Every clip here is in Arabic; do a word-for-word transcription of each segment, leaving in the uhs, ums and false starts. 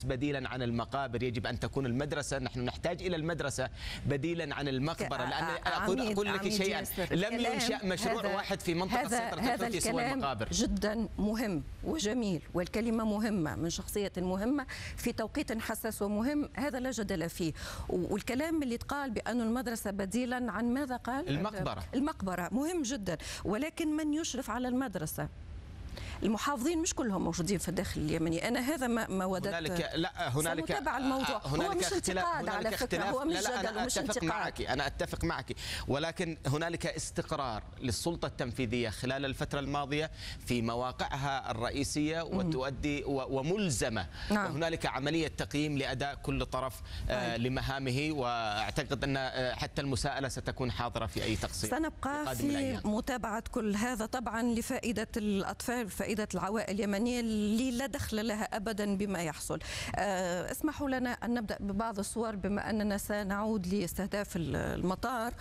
بديلا عن المقابر. يجب أن تكون المدرسة، نحن نحتاج إلى المدرسة بديلا عن المقبرة. لأن أقول, أقول لك شيئا، لم ينشأ مشروع واحد في منطقة سيطرة الحوثي سوى المقابر. جدا مهم وجميل، والكلمة مهمة من شخصية مهمة في توقيت حساس ومهم، هذا لا جدل فيه. والكلام اللي تقال بأن المدرسة بديلا عن ماذا قال؟ المقبرة. المقبرة مهم جدا، ولكن من يشرف على المدرسة؟ المحافظين مش كلهم موجودين في الداخل اليمني. انا هذا ما ما وددت. هنالك لا هنالك سنتابع الموضوع. هنالك هو مش انتقاد على فكره، هو مش لا جدل أنا ومش أتفق انتقاد. معك، انا اتفق معك، ولكن هنالك استقرار للسلطه التنفيذيه خلال الفتره الماضيه في مواقعها الرئيسيه وتؤدي وملزمه. نعم. وهنالك عمليه تقييم لاداء كل طرف آه لمهامه، واعتقد ان حتى المساءله ستكون حاضره في اي تقصير. سنبقى في متابعه كل هذا طبعا لفائده الاطفال وفائده العوائل اليمنيه اللي لا دخل لها ابدا بما يحصل. أه اسمحوا لنا ان نبدا ببعض الصور، بما اننا سنعود لاستهداف المطار،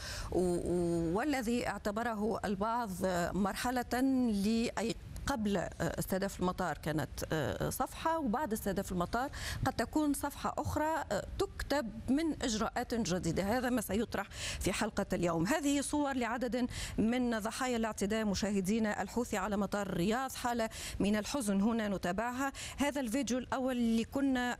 والذي اعتبره البعض مرحله لاي قبل استهداف المطار كانت صفحة، وبعد استهداف المطار قد تكون صفحة أخرى تكتب من إجراءات جديدة. هذا ما سيطرح في حلقة اليوم. هذه صور لعدد من ضحايا الاعتداء مشاهدينا الحوثي على مطار الرياض، حالة من الحزن هنا نتابعها. هذا الفيديو الأول اللي كنا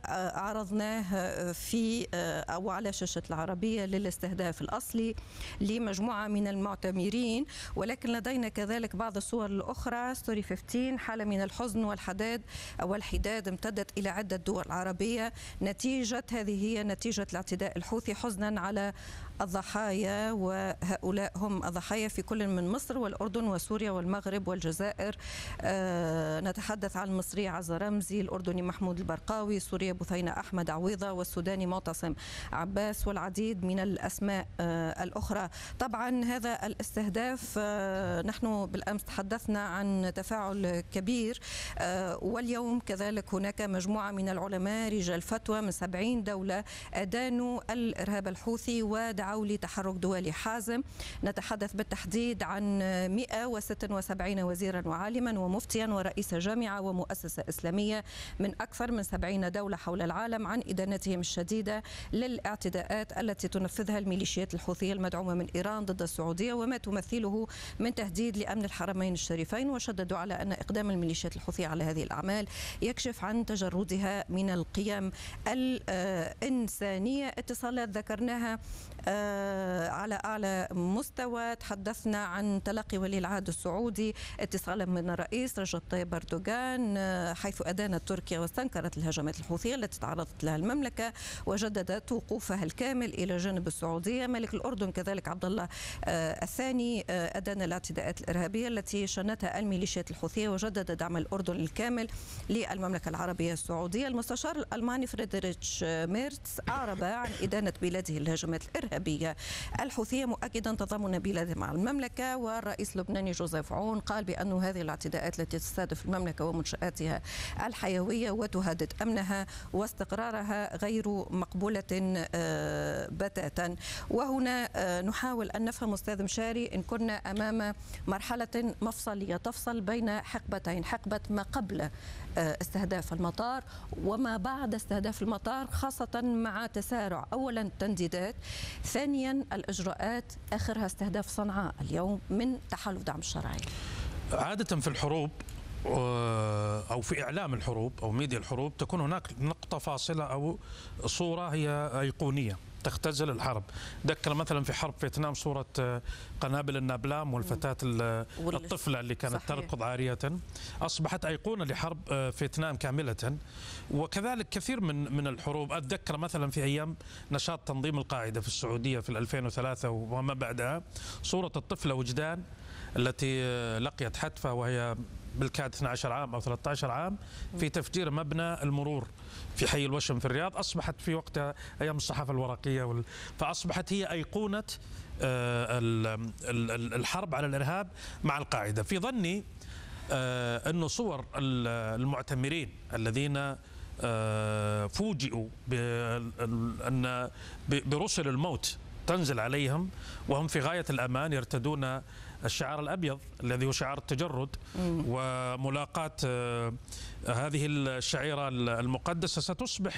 عرضناه في أو على شاشة العربية للاستهداف الأصلي لمجموعة من المعتمرين، ولكن لدينا كذلك بعض الصور الأخرى. ستوري خمسة عشر، حالة من الحزن والحداد أو الحداد امتدت إلى عدة دول عربية نتيجة، هذه هي نتيجة الاعتداء الحوثي، حزنا على الضحايا، وهؤلاء هم الضحايا في كل من مصر والأردن وسوريا والمغرب والجزائر. آه نتحدث عن المصري عزة رمزي، الأردني محمود البرقاوي، سوريا بثينة أحمد عويضة، والسوداني معتصم عباس، والعديد من الأسماء آه الأخرى. طبعا هذا الاستهداف آه نحن بالأمس تحدثنا عن تفاعل كبير، آه واليوم كذلك هناك مجموعة من العلماء رجال فتوى من سبعين دولة أدانوا الإرهاب الحوثي ودعوا لتحرك دولي حازم. نتحدث بالتحديد عن مئة وستة وسبعين وزيرا وعالما ومفتيا ورئيس جامعة ومؤسسة إسلامية من أكثر من سبعين دولة حول العالم عن إدانتهم الشديدة للاعتداءات التي تنفذها الميليشيات الحوثية المدعومة من إيران ضد السعودية وما تمثله من تهديد لأمن الحرمين الشريفين. وشددوا على أن إقدام الميليشيات الحوثية على هذه الأعمال يكشف عن تجردها من القيم الإنسانية. اتصالات ذكرناها على أعلى مستوى، تحدثنا عن تلقي ولي العهد السعودي اتصالا من الرئيس رجب طيب أردوغان، حيث أدانت تركيا واستنكرت الهجمات الحوثية التي تعرضت لها المملكة وجددت وقوفها الكامل إلى جانب السعودية. ملك الأردن كذلك عبد الله الثاني أدان الاعتداءات الإرهابية التي شنتها الميليشيات الحوثية وجدد دعم الأردن الكامل للمملكة العربية السعودية. المستشار الألماني فريدريتش ميرتس أعرب عن إدانة بلاده الهجمات الإرهابية الحوثية، مؤكدا تضامن بلاده مع المملكة. والرئيس اللبناني جوزيف عون قال بأن هذه الاعتداءات التي تستهدف المملكة ومنشآتها الحيوية وتهدد أمنها واستقرارها غير مقبولة بتاتا. وهنا نحاول أن نفهم أستاذ مشاري إن كنا أمام مرحلة مفصلية تفصل بين حقبتين، حقبة ما قبل استهداف المطار وما بعد استهداف المطار، خاصة مع تسارع أولا التنديدات، ثانيا الإجراءات، آخرها استهداف صنعاء اليوم من تحالف دعم الشرعي. عادة في الحروب أو في إعلام الحروب أو ميديا الحروب تكون هناك نقطة فاصلة أو صورة هي أيقونية تختزل الحرب. ذكر مثلا في حرب فيتنام صورة قنابل النابلام والفتاة الطفلة اللي كانت صحيح. تركض عارية، أصبحت أيقونة لحرب فيتنام كاملة. وكذلك كثير من من الحروب. أتذكر مثلا في أيام نشاط تنظيم القاعدة في السعودية في ألفين وثلاثة وما بعدها صورة الطفلة وجدان التي لقيت حتفة وهي بالكاد اثني عشر عام أو ثلاثة عشر عام في تفجير مبنى المرور في حي الوشم في الرياض. أصبحت في وقتها أيام الصحافة الورقية وال... فأصبحت هي أيقونة الحرب على الإرهاب مع القاعدة. في ظني أنه صور المعتمرين الذين فوجئوا بأن برسل الموت تنزل عليهم وهم في غاية الأمان يرتدون الشعار الأبيض الذي هو شعار التجرد، وملاقاة هذه الشعيرة المقدسة ستصبح